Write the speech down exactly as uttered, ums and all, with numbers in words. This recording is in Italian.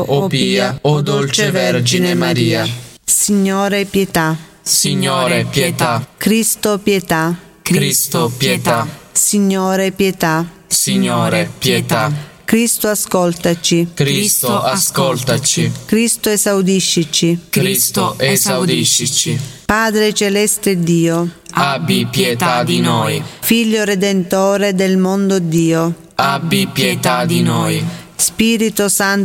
o pia, o dolce Vergine Maria. Signore pietà. Signore pietà. Cristo pietà. Cristo pietà. Signore pietà. Signore pietà. Cristo ascoltaci. Cristo ascoltaci. Cristo esaudiscici. Cristo esaudiscici. Padre celeste Dio, abbi pietà di noi. Figlio redentore del mondo Dio, abbi pietà di noi. Spirito Santo